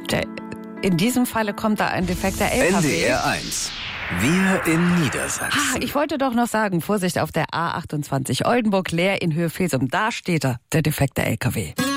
In diesem Falle kommt da ein defekter LKW. NDR 1. Wir in Niedersachsen. Ich wollte doch noch sagen, Vorsicht auf der A28 Oldenburg, Leer in Höhe Filsum. Da steht er, der defekte LKW.